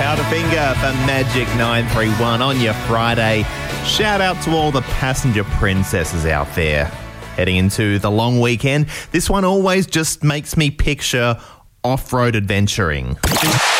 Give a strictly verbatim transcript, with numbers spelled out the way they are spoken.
Powderfinger for Magic nine three one on your Friday. Shout out to all the passenger princesses out there heading into the long weekend. This one always just makes me picture off-road adventuring.